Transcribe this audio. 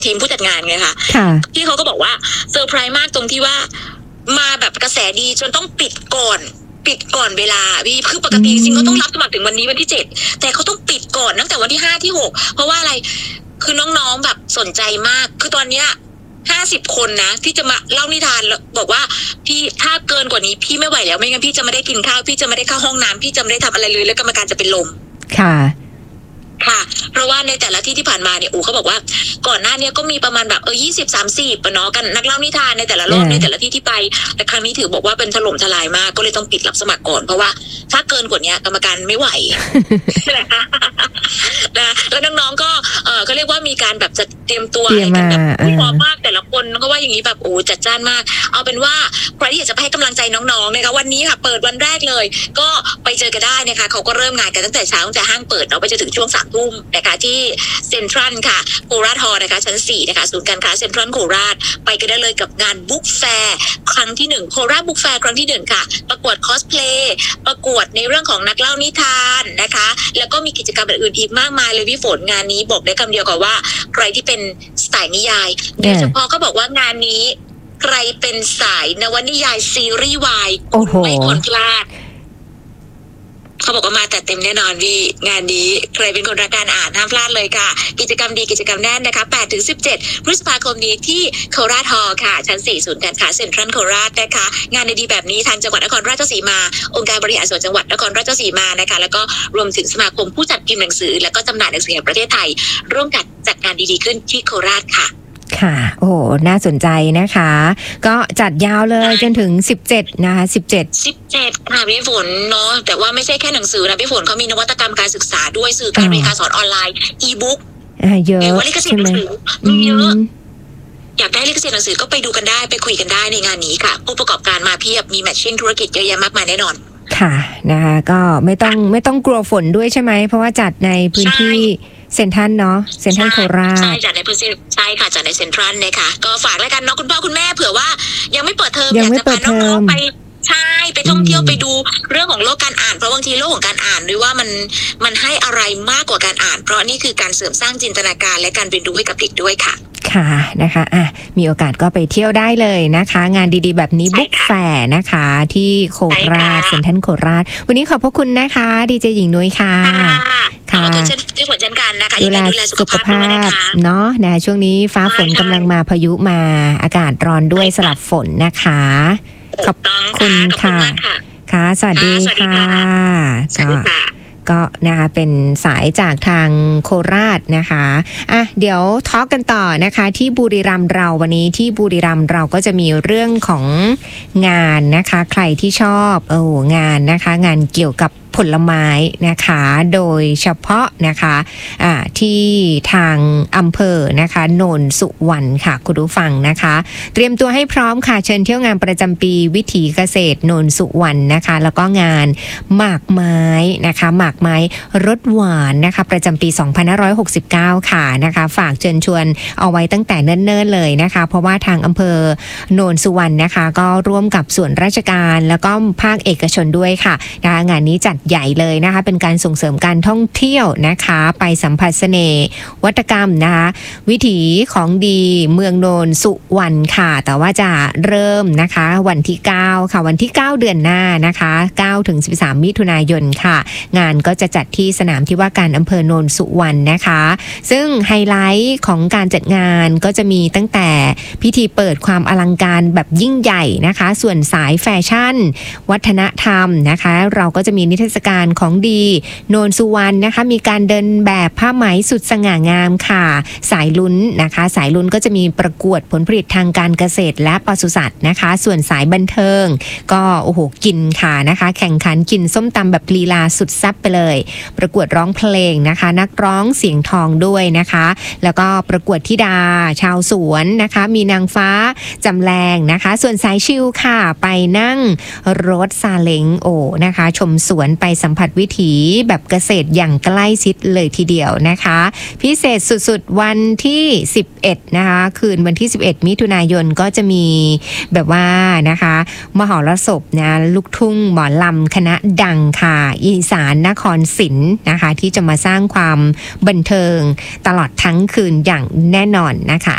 ทีมผู้จัดงานไงคะพี่เขาก็บอกว่าเซอร์ไพรส์มากตรงที่ว่ามาแบบกระแสดีจนต้องปิดก่อนเวลาพี่คือปกติจริงๆเขาต้องรับสมัครถึงวันนี้วันที่7แต่เขาต้องปิดก่อนตั้งแต่วันที่5ที่6เพราะว่าอะไรคือน้องๆแบบสนใจมากคือตอนเนี้ย50 คนนะที่จะมาเล่านิทานบอกว่าพี่ถ้าเกินกว่านี้พี่ไม่ไหวแล้วไม่งั้นพี่จะไม่ได้กินข้าวพี่จะไม่ได้เข้าห้องน้ำพี่จะไม่ได้ทำอะไรเลยแล้วกรรมการจะเป็นลมค่ะเพราะว่าในแต่ละที่ผ่านมาเนี่ยเขาบอกว่าก่อนหน้านี้ก็มีประมาณแบบ20-30เนาะกันนักเล่านิทานในแต่ละรอบในแต่ละที่ไปแต่ครั้งนี้ถือบอกว่าเป็นถล่มทลายมากก็เลยต้องปิดรับสมัครก่อนเพราะว่าถ้าเกินกว่านี้กรรมการไม่ไหวนะคะนะแล้วน้องๆก็เรียกว่ามีการแบบจะเตรียมตัวอะไรกันแบบพร้อมมากแต่ละคนก็ว่าอย่างนี้แบบจัดจ้านมากเอาเป็นว่าใครที่อยากจะให้กำลังใจน้องๆนะคะวันนี้ค่ะเปิดวันแรกเลยก็ไปเจอกันได้นะคะเขาก็เริ่มงานกันตั้งแต่เช้าตั้งแต่ห้างเปิดเนาะไปจนถึงช่วง3 ทุ่มนะคะที่เซ็นทรัลค่ะโคราชฮอลล์นะคะชั้น4นะคะศูนย์การค้าเซ็นทรัลโคราชไปกันได้เลยกับงานบุ๊กแฟร์ครั้งที่1โคราชบุ๊กแฟร์ครั้งที่1ค่ะประกวดคอสเพลย์ประกวดในเรื่องของนักเล่านิทานนะคะแล้วก็มีกิจกรรมอื่นๆอีกมากมายเลยพี่ฝนงานนี้บอกได้คำเดียวกันว่าใครที่เป็นสายนิยายโดยเฉพาะก็บอกว่างานนี้ใครเป็นสายนวนิยายซีรีส์วายไม่ควรพลาดเขาบอกว่ามาแต่เต็มแน่นอนพี่งานนี้ใครเป็นคนรักการอ่านห้ามพลาดเลยค่ะกิจกรรมดีกิจกรรมแน่นนะคะ8-17 พฤษภาคมนี้ที่โคราชฮอลล์ค่ะชั้น4ศูนย์การค้าเซ็นทรัลโคราชนะคะงานดีๆแบบนี้ทางจังหวัดนครราชสีมาองค์การบริหารส่วนจังหวัดนครราชสีมานะคะแล้วก็รวมถึงสมาคมผู้จัดพิมพ์หนังสือและก็จำหน่ายหนังสือแห่งประเทศไทยร่วมกันจัดงานดีๆขึ้นที่โคราชค่ะค่ะโอ้โหน่าสนใจนะคะก็จัดยาวเลยจนถึง17นะคะ17 ค่ะพี่ฝนเนาะแต่ว่าไม่ใช่แค่หนังสือนะพี่ฝนเขามีนวัตกรรมการศึกษาด้วยสื่อการเรียนการสอนออนไลน์อีบุ๊กเยอะลิขสิทธิ์หนังสือมีเยอะอยากได้ลิขสิทธิ์หนังสือก็ไปดูกันได้ไปคุยกันได้ในงานนี้ค่ะผู้ประกอบการมาเพียบมีแมทชิ่งธุรกิจเยอะแยะมากมายแน่นอนค่ะนะคะก็ไม่ต้องกลัวฝนด้วยใช่ไหมเพราะว่าจัดในพื้นที่เซ็นทรัลเนาะเซ็นทรัลโคราชใช่จัดในพื้นที่ใช่ค่ะจัดในเซ็นทรัลนะคะก็ฝากแล้วกันเนาะคุณพ่อคุณแม่เผื่อว่ายังไม่เปิดเทอมอยากจะพาน้องๆไปใช่ไปท่องเที่ยวไปดูเรื่องของโลกการอ่านเพราะบางทีโลกของการอ่านด้วยว่ามันให้อะไรมากกว่าการอ่านเพราะนี่คือการเสริมสร้างจินตนาการและการเรียนรู้ให้กับเด็กด้วยค่ะค่ะนะคะมีโอกาสก็ไปเที่ยวได้เลยนะคะงานดีๆแบบนี้บุ๊กแฟร์นะคะที่โคราชเซ็นทรัลโคราชวันนี้ขอบพระคุณนะคะดีเจหญิงนุ้ยค่ะค่ะที่ผลจัดการนะคะดูแลสุขภาพเนาะนะช่วงนี้ฟ้าฝนกำลังมาพายุมาอากาศร้อนด้วยสลับฝนนะคะขอบคุณค่ะค่ะสวัสดีค่ะก็นะคะเป็นสายจากทางโคราชนะคะเดี๋ยวทอล์กกันต่อนะคะที่บุรีรัมย์เราวันนี้ที่บุรีรัมย์เราก็จะมีเรื่องของงานนะคะใครที่ชอบงานนะคะงานเกี่ยวกับผลไม้นะคะโดยเฉพาะนะคะที่ทางอำเภอนะคะโนนสุวรรณค่ะคุณผู้ฟังนะคะเตรียมตัวให้พร้อมค่ะเชิญเที่ยวงานประจำปีวิถีเกษตรโนนสุวรรณนะคะแล้วก็งานหมากไม้นะคะหมากไม้รสหวานนะคะประจำปี2569ค่ะนะคะฝากเชิญชวนเอาไว้ตั้งแต่เนิ่นๆเลยนะคะเพราะว่าทางอำเภอโนนสุวรรณนะคะก็ร่วมกับส่วนราชการแล้วก็ภาคเอกชนด้วยค่ะนะคะงานนี้จัดใหญ่เลยนะคะเป็นการส่งเสริมการท่องเที่ยวนะคะไปสัมผัสเสน่ห์วัฒกรรมนะคะวิถีของดีเมืองโนนสุวรรณค่ะแต่ว่าจะเริ่มนะคะวันที่9ค่ะวันที่9เดือนหน้านะคะ9ถึง13มิถุนายนค่ะงานก็จะจัดที่สนามที่ว่าการอำเภอโนนสุวรรณนะคะซึ่งไฮไลท์ของการจัดงานก็จะมีตั้งแต่พิธีเปิดความอลังการแบบยิ่งใหญ่นะคะส่วนสายแฟชั่นวัฒนธรรมนะคะเราก็จะมีนิทรรศการของดีโนนสุวรรณนะคะมีการเดินแบบผ้าไหมสุดสง่างามค่ะสายลุ้นนะคะสายลุ้นก็จะมีประกวดผลผลิตทางการเกษตรและปศุสัตว์นะคะส่วนสายบันเทิงก็โอ้โหกินค่ะนะคะแข่งขันกินส้มตำแบบลีลาสุดแซ่บไปเลยประกวดร้องเพลงนะคะนักร้องเสียงทองด้วยนะคะแล้วก็ประกวดธิดาชาวสวนนะคะมีนางฟ้าจำแรงนะคะส่วนสายชิลค่ะไปนั่งรถซาเล้งนะคะชมสวนไปสัมผัสวิถีแบบเกษตรอย่างใกล้ชิดเลยทีเดียวนะคะพิเศษสุดๆวันที่11นะคะคืนวันที่11มิถุนายนก็จะมีแบบว่านะคะมหรสพนะลูกทุ่งหมอลำคณะดังค่ะอีสานนครศิลป์นะคะที่จะมาสร้างความบันเทิงตลอดทั้งคืนอย่างแน่นอนนะคะ